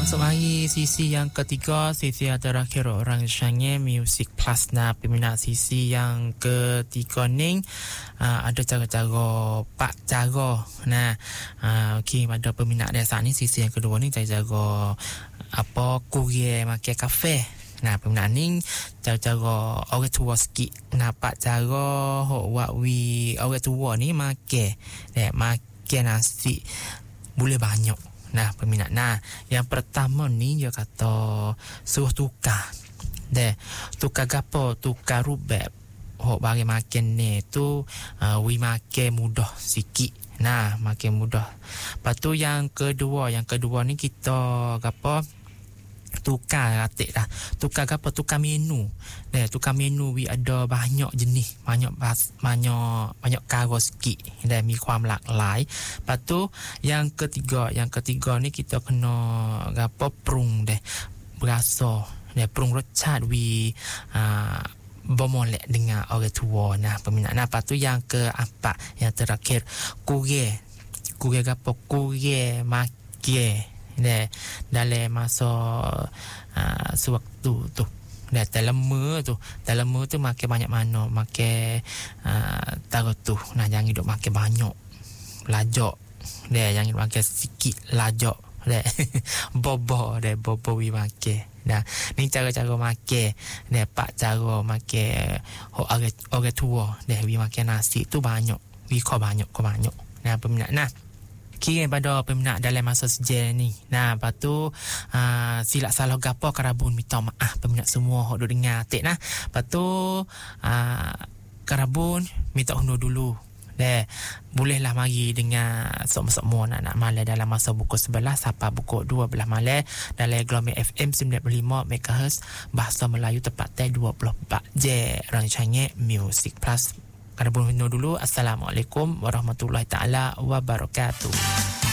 Masuk mari sisi yang ketiga, sisi yang terakhir orang Shanghai Music Plus. Nah, peminat sisi yang ketiga ni ada cara-cara pak cara. Nah, okey, pada peminat dia saat ni sisi yang kedua ni cara-cara apa kurie makan kafe. Nah, peminat ni cara-cara orang tua sikit. Nah, pak cara hok wi orang tua ni makan nasi boleh banyak. Nah, peminat. Nah, yang pertama ni dia kata suruh tukar. Tukar gapo? Tukar rubek. Hok bagi makan ni tu we makan mudah sikit. Nah, makan mudah. Lepas tu yang kedua ni kita gapo? Tukar atik dah. Tukar apa? Tukar menu. Tukar menu we ada banyak jenis, banyak kara sikit dan mi kuam lak lai. Lepas tu yang ketiga ni kita kena gapo prung berasa prung rasa we bermolek dengan orang tua. Nah, peminat. Nah, lepas tu yang keempat, yang terakhir kurie gapo? Kurie makan dalam masa sewaktu tu. Dalam tu makan banyak mana, makan taruh tu. Nah, jangan hidup makan banyak lajak. Jangan hidup makan sikit lajak. Bobo we makan. Nah, ni cara-cara makan. Pak cara makan orang tua. We makan nasi tu banyak. We kau banyak. Nah, peminat. Nah, kira pada peminat dalam masa sejarah ni. Nah, lepas tu silap salah gapo Karabun minta maaf peminat semua hok duk dengar tek nah. Lepas tu Karabun minta undur dulu. Bolehlah mari dengan semua nak malam dalam masa pukul 11 sampai pukul 12 malam dalam Gelombang FM 95 MHz bahasa Melayu tepatnya 24 je orang Shanghai Music Plus. Karena pun dulu. Assalamualaikum warahmatullahi taala wabarakatuh.